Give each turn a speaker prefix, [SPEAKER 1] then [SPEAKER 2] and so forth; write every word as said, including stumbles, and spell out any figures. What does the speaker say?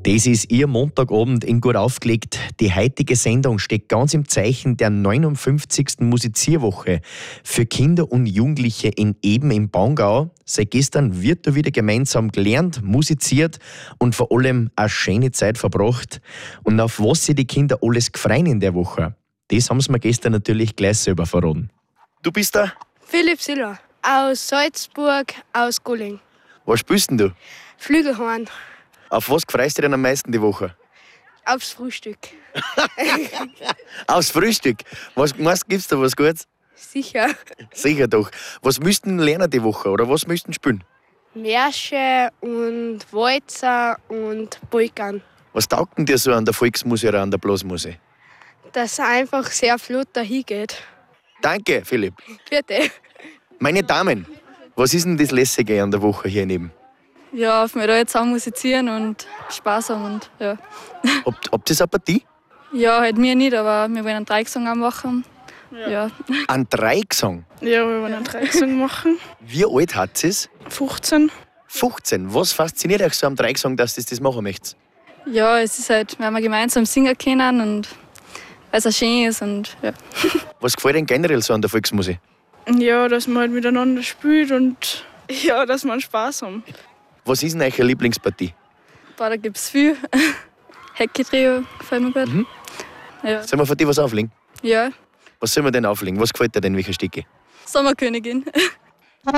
[SPEAKER 1] Das ist Ihr Montagabend in Gut aufgelegt. Die heutige Sendung steht ganz im Zeichen der neunundfünfzigsten Musizierwoche für Kinder und Jugendliche in Eben im Bongau. Seit gestern wird da wieder gemeinsam gelernt, musiziert und vor allem eine schöne Zeit verbracht. Und auf was sich die Kinder alles gefreien in der Woche, das haben sie mir gestern natürlich gleich selber verraten. Du bist da?
[SPEAKER 2] Philipp Siller, aus Salzburg, aus Gulling.
[SPEAKER 1] Was spielst denn du?
[SPEAKER 2] Flügelhorn,
[SPEAKER 1] Auf was freust du dich denn am meisten die Woche?
[SPEAKER 2] aufs Frühstück.
[SPEAKER 1] Aufs Frühstück. Was meinst, gibt's da was Gutes?
[SPEAKER 2] Sicher.
[SPEAKER 1] Sicher doch. Was müssten lernen die Woche oder was müssten spielen?
[SPEAKER 2] Märsche und Walzer und Polkern.
[SPEAKER 1] Was taugt denn dir so an der Volksmusik oder an der Blasmusik?
[SPEAKER 2] Dass es einfach sehr flott dahin geht.
[SPEAKER 1] Danke, Philipp.
[SPEAKER 2] Bitte.
[SPEAKER 1] Meine Damen, was ist denn das Lässige an der Woche hier neben?
[SPEAKER 3] Ja, auf mir da jetzt zusammen musizieren und Spaß haben und ja.
[SPEAKER 1] Habt, habt ihr eine Partie?
[SPEAKER 3] Ja, halt mir nicht, aber wir wollen einen Dreigesang auch machen. Ja. ja.
[SPEAKER 1] Ein Dreigesang?
[SPEAKER 4] Ja, wir wollen einen Dreigesang machen.
[SPEAKER 1] Wie alt hat es?
[SPEAKER 4] fünfzehn.
[SPEAKER 1] fünfzehn. Was fasziniert euch so am Dreigesang, dass ihr das machen möchtet?
[SPEAKER 3] Ja, es ist halt, wenn wir gemeinsam singen können und weil es auch schön ist und ja.
[SPEAKER 1] Was gefällt denn generell so an der Volksmusik?
[SPEAKER 4] Ja, dass man halt miteinander spielt und ja, dass wir Spaß haben.
[SPEAKER 1] Was ist denn eure Lieblingspartie?
[SPEAKER 3] Boah, da gibt es viel. Hecke-Trio gefällt mir gut.
[SPEAKER 1] Mhm.
[SPEAKER 3] Ja.
[SPEAKER 1] Sollen wir für dich was auflegen?
[SPEAKER 3] ja,
[SPEAKER 1] Was sollen wir denn auflegen? Was gefällt dir denn, welche Stücke?
[SPEAKER 3] Sommerkönigin.